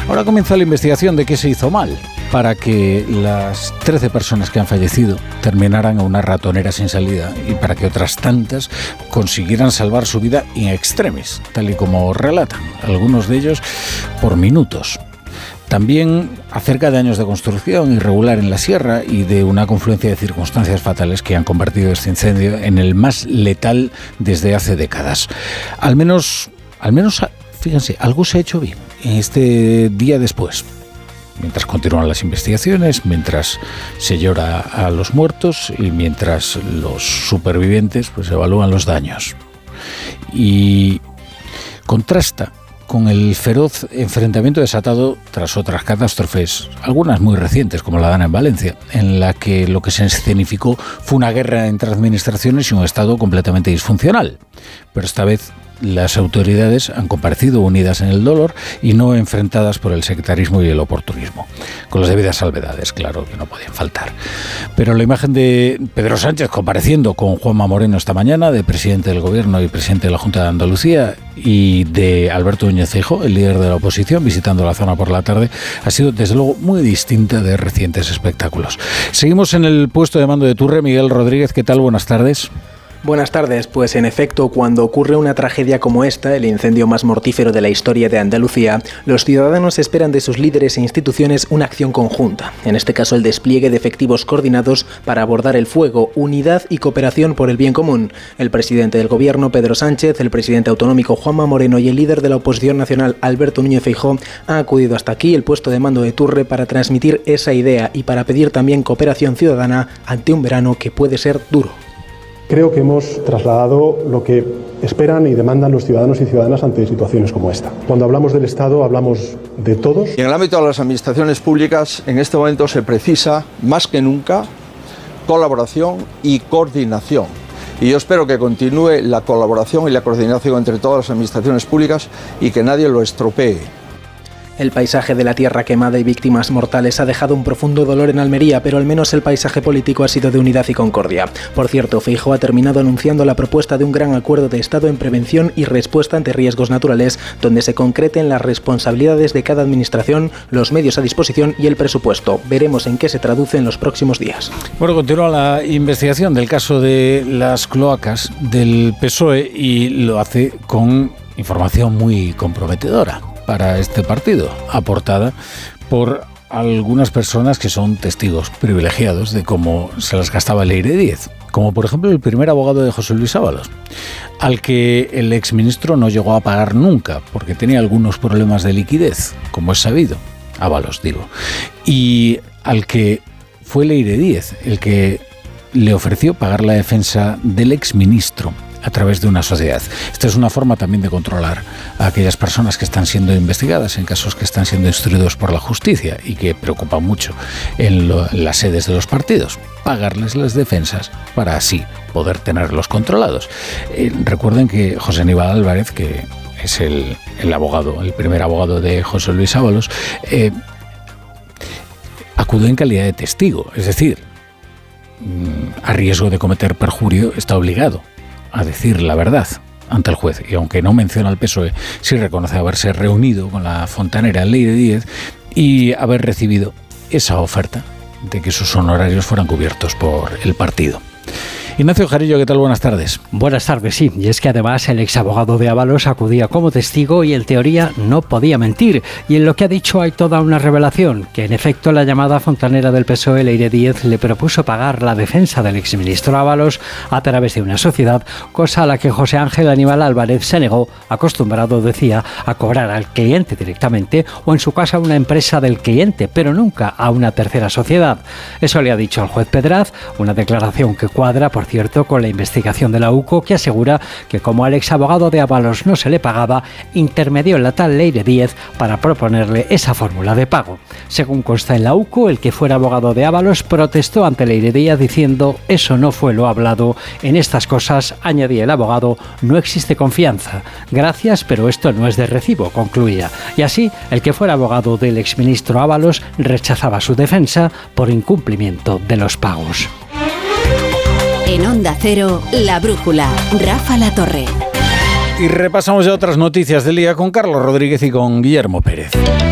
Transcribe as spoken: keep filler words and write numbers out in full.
Ahora comienza la investigación de qué se hizo mal para que las trece personas que han fallecido terminaran a una ratonera sin salida y para que otras tantas consiguieran salvar su vida in extremis, tal y como relatan algunos de ellos por minutos. También acerca de años de construcción irregular en la sierra y de una confluencia de circunstancias fatales que han convertido este incendio en el más letal desde hace décadas. Al menos, al menos, fíjense, algo se ha hecho bien en este día después. Mientras continúan las investigaciones, mientras se llora a los muertos y mientras los supervivientes pues evalúan los daños. Y contrasta con el feroz enfrentamiento desatado tras otras catástrofes, algunas muy recientes, como la Dana en Valencia, en la que lo que se escenificó fue una guerra entre administraciones y un Estado completamente disfuncional. Pero esta vez las autoridades han comparecido unidas en el dolor y no enfrentadas por el sectarismo y el oportunismo, con las debidas salvedades, claro, que no podían faltar. Pero la imagen de Pedro Sánchez compareciendo con Juanma Moreno esta mañana, de presidente del Gobierno y presidente de la Junta de Andalucía, y de Alberto Núñez Feijóo, el líder de la oposición, visitando la zona por la tarde, ha sido desde luego muy distinta de recientes espectáculos. Seguimos en el puesto de mando de Turre. Miguel Rodríguez, ¿qué tal? Buenas tardes. Buenas tardes. Pues en efecto, cuando ocurre una tragedia como esta, el incendio más mortífero de la historia de Andalucía, los ciudadanos esperan de sus líderes e instituciones una acción conjunta. En este caso, el despliegue de efectivos coordinados para abordar el fuego, unidad y cooperación por el bien común. El presidente del Gobierno, Pedro Sánchez, el presidente autonómico, Juanma Moreno, y el líder de la oposición nacional, Alberto Núñez Feijóo, han acudido hasta aquí, el puesto de mando de Turre, para transmitir esa idea y para pedir también cooperación ciudadana ante un verano que puede ser duro. Creo que hemos trasladado lo que esperan y demandan los ciudadanos y ciudadanas ante situaciones como esta. Cuando hablamos del Estado, hablamos de todos. Y en el ámbito de las administraciones públicas, en este momento se precisa, más que nunca, colaboración y coordinación. Y yo espero que continúe la colaboración y la coordinación entre todas las administraciones públicas y que nadie lo estropee. El paisaje de la tierra quemada y víctimas mortales ha dejado un profundo dolor en Almería, pero al menos el paisaje político ha sido de unidad y concordia. Por cierto, Feijóo ha terminado anunciando la propuesta de un gran acuerdo de Estado en prevención y respuesta ante riesgos naturales, donde se concreten las responsabilidades de cada administración, los medios a disposición y el presupuesto. Veremos en qué se traduce en los próximos días. Bueno, continúa la investigación del caso de las cloacas del P S O E y lo hace con información muy comprometedora para este partido, aportada por algunas personas que son testigos privilegiados de cómo se las gastaba el Leire Díez, como por ejemplo el primer abogado de José Luis Ábalos, al que el exministro no llegó a pagar nunca porque tenía algunos problemas de liquidez, como es sabido, Ábalos digo, y al que fue Leire Díez el que le ofreció pagar la defensa del exministro a través de una sociedad. Esta es una forma también de controlar a aquellas personas que están siendo investigadas en casos que están siendo instruidos por la justicia y que preocupan mucho en, lo, en las sedes de los partidos. Pagarles las defensas para así poder tenerlos controlados. Eh, recuerden que José Aníbal Álvarez, que es el, el abogado, el primer abogado de José Luis Ábalos, eh, acude en calidad de testigo, es decir, a riesgo de cometer perjurio, está obligado a decir la verdad ante el juez. Y aunque no menciona al P S O E, sí reconoce haberse reunido con la fontanera Leire Díez y haber recibido esa oferta de que sus honorarios fueran cubiertos por el partido. Ignacio Jarillo, ¿qué tal? Buenas tardes. Buenas tardes, sí. Y es que además el exabogado de Ábalos acudía como testigo y en teoría no podía mentir. Y en lo que ha dicho hay toda una revelación, que en efecto la llamada fontanera del P S O E, Leire Díez, le propuso pagar la defensa del exministro Ábalos a través de una sociedad, cosa a la que José Ángel Aníbal Álvarez se negó, acostumbrado, decía, a cobrar al cliente directamente o en su caso a una empresa del cliente, pero nunca a una tercera sociedad. Eso le ha dicho al juez Pedraz, una declaración que cuadra, por cierto, con la investigación de la U C O, que asegura que como al exabogado de Ábalos no se le pagaba, intermedió la tal Leire Díez para proponerle esa fórmula de pago. Según consta en la U C O, el que fuera abogado de Ábalos protestó ante Leire Díez diciendo: eso no fue lo hablado, en estas cosas, añadía el abogado, no existe confianza. Gracias, pero esto no es de recibo, concluía. Y así, el que fuera abogado del exministro Ábalos rechazaba su defensa por incumplimiento de los pagos. En Onda Cero, La Brújula, Rafa La Torre. Y repasamos ya otras noticias del día con Carlos Rodríguez y con Guillermo Pérez.